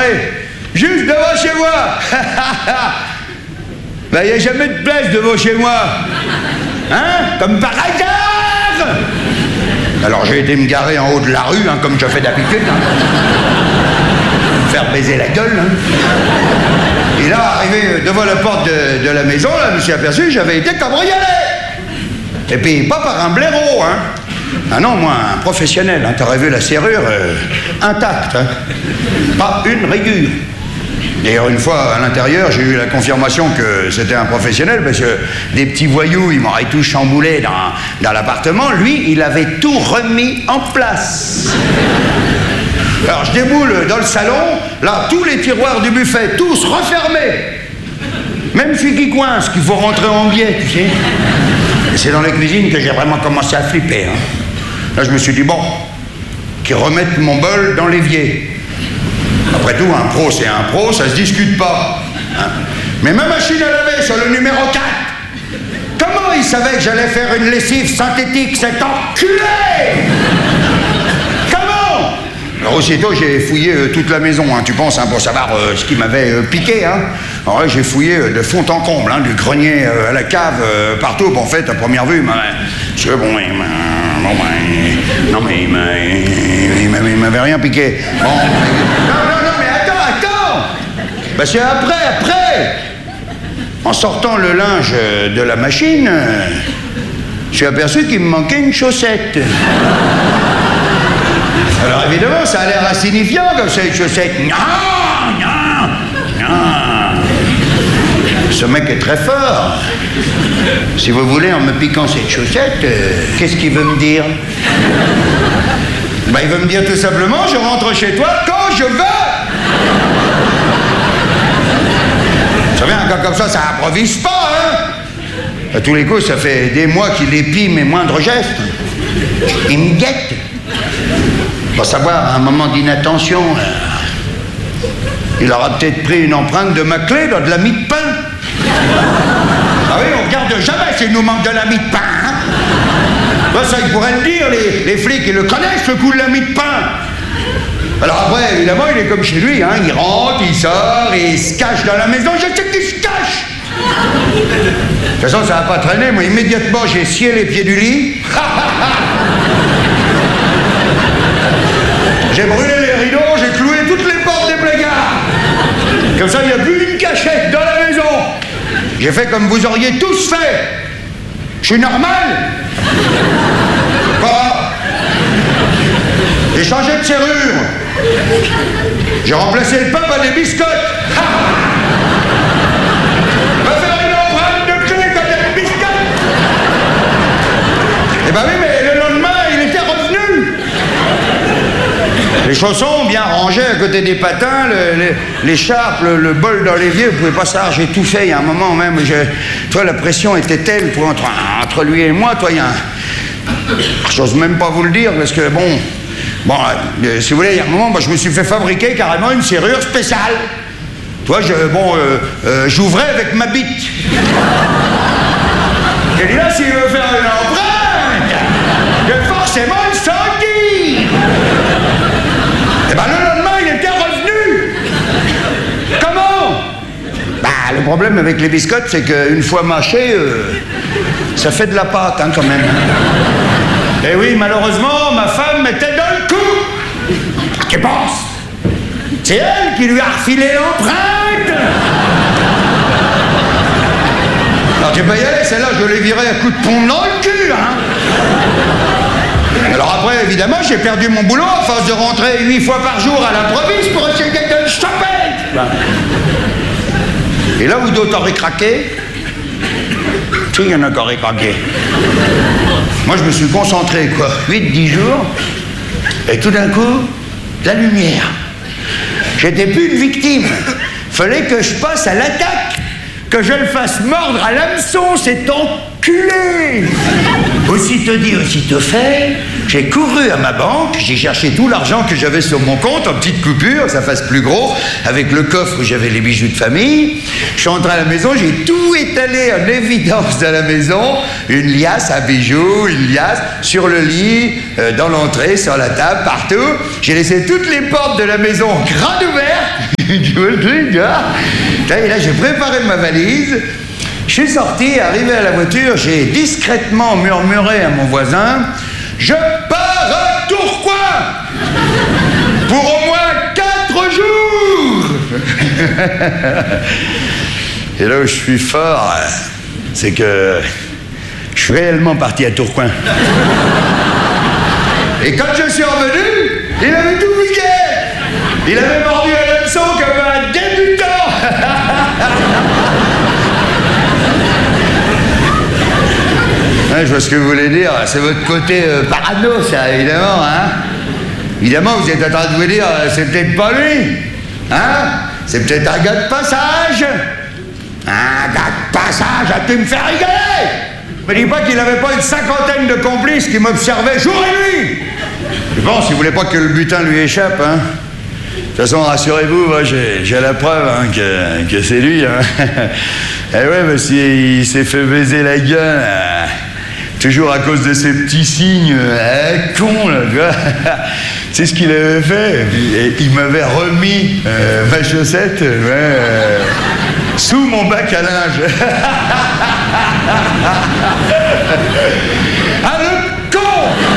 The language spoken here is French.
soirée, juste devant chez moi. Ben, il n'y a jamais de place devant chez moi. Hein? Comme par hasard. Alors j'ai été me garer en haut de la rue, hein, comme je fais d'habitude. Hein. Faire baiser la gueule. Hein. Et là, arrivé devant la porte de la maison, là, je me suis aperçu que j'avais été cambriolé. Et puis pas par un blaireau, hein. Ah non, moi, un professionnel, hein. T'aurais vu la serrure intacte, hein. Pas une rayure. D'ailleurs, une fois, à l'intérieur, j'ai eu la confirmation que c'était un professionnel, parce que des petits voyous, ils m'auraient tout chamboulé dans l'appartement. Lui, il avait tout remis en place. Alors, je déboule dans le salon, là, tous les tiroirs du buffet, tous refermés. Même celui qui coince, qu'il faut rentrer en biais, tu sais. Et c'est dans la cuisine que j'ai vraiment commencé à flipper, hein. Là, je me suis dit, bon, qu'ils remettent mon bol dans l'évier. Après tout, un pro, c'est un pro, ça se discute pas. Hein. Mais ma machine à laver sur le numéro 4, comment il savait que j'allais faire une lessive synthétique, cet enculé? Comment? Alors aussitôt, j'ai fouillé toute la maison, hein, tu penses, hein, pour savoir ce qui m'avait piqué. Hein. Alors là, j'ai fouillé de fond en comble, hein, du grenier à la cave, partout. Bon, en fait, à première vue, je bon, non, mais il m'avait rien piqué. Bon, non, mais attends. Ben, c'est après. En sortant le linge de la machine, je suis aperçu qu'il me manquait une chaussette. Alors évidemment, ça a l'air insignifiant comme ça, une chaussette. Non. Ce mec est très fort. Si vous voulez, en me piquant cette chaussette, qu'est-ce qu'il veut me dire? Ben, il veut me dire tout simplement, je rentre chez toi quand je veux. Vous savez, un gars comme ça improvise pas, hein? À tous les coups, ça fait des mois qu'il épie mes moindres gestes. Il me guette. Pour savoir, à un moment d'inattention, il aura peut-être pris une empreinte de ma clé dans de la mie de pain. Ah oui, on regarde jamais s'il nous manque de la mie de pain, hein? Ben, ça, ils pourraient le dire, les flics, ils le connaissent, le coup de la mie de pain. Alors après, évidemment, il est comme chez lui, hein? Il rentre, il sort, et il se cache dans la maison, je sais qu'il se cache. De toute façon, ça va pas traîner, moi, immédiatement, j'ai scié les pieds du lit. J'ai brûlé les rideaux, j'ai cloué toutes les portes des placards. Comme ça, il n'y a plus une cachette dans la maison. J'ai fait comme vous auriez tous fait. Je suis normal. Quoi? J'ai changé de serrure. J'ai remplacé le pain par des biscottes. Va faire une empreinte de clé comme des biscottes. Eh ben oui, mais le lendemain, il était revenu. Les chaussons bien rangés à côté des patins, l'écharpe, le bol dans l'évier, vous pouvez pas savoir, j'ai tout fait. Il y a un moment même, toi, la pression était telle entre lui et moi, toi, il y a un... J'ose même pas vous le dire, parce que bon, si vous voulez, il y a un moment, je me suis fait fabriquer carrément une serrure spéciale. Toi, j'ouvrais avec ma bite. Et là, s'il veut faire une empreinte, j'ai forcément une sanguine. Et ben le lendemain, il était revenu. Comment? Le problème avec les biscottes, c'est qu'une fois mâché, ça fait de la pâte, hein, quand même. Et oui, malheureusement, ma femme était dans le coup. Qu'est-ce pense? C'est elle qui lui a refilé l'empreinte. Alors j'ai pas y aller, celle-là, je l'ai virée à coups de pompe dans le cul, hein. Alors après, évidemment, j'ai perdu mon boulot à force de rentrer 8 fois par jour à l'improviste pour essayer de le choper. Et là où d'autres auraient craqué, si, il y en a qui auraient craqué. Moi, je me suis concentré, 8-10 jours, et tout d'un coup, la lumière. J'étais plus une victime. Fallait que je passe à l'attaque, que je le fasse mordre à l'hameçon, cet enculé. Aussitôt dit, aussitôt fait, j'ai couru à ma banque, j'ai cherché tout l'argent que j'avais sur mon compte en petites coupures, que ça fasse plus gros, avec le coffre où j'avais les bijoux de famille. Je suis rentré à la maison, j'ai tout étalé en évidence dans la maison, une liasse à bijoux, une liasse sur le lit, dans l'entrée, sur la table, partout. J'ai laissé toutes les portes de la maison grandes ouvertes. tu vois le truc, tu vois. Et là, j'ai préparé ma valise. Je suis sorti, arrivé à la voiture, j'ai discrètement murmuré à mon voisin « Je pars à Tourcoing pour au moins 4 jours !» Et là où je suis fort, c'est que je suis réellement parti à Tourcoing. Et quand je suis revenu, il avait tout piqué. Il avait mordu à l'hameçon comme un débutant. Ouais, je vois ce que vous voulez dire. C'est votre côté parano, ça, évidemment, hein. Évidemment, vous êtes en train de vous dire, c'est peut-être pas lui. Hein? C'est peut-être un gars de passage. Un gars de passage, as-tu me faire rigoler? Me dis pas qu'il n'avait pas une 50aine de complices qui m'observaient jour et nuit. Mais bon, si vous voulez pas que le butin lui échappe, hein. De toute façon, rassurez-vous, moi, j'ai la preuve hein, que c'est lui. Hein. Et ouais, mais il s'est fait baiser la gueule, toujours à cause de ces petits signes, con, là, tu vois. C'est ce qu'il avait fait. Et il m'avait remis ma chaussette sous mon bac à linge. Ah, le con!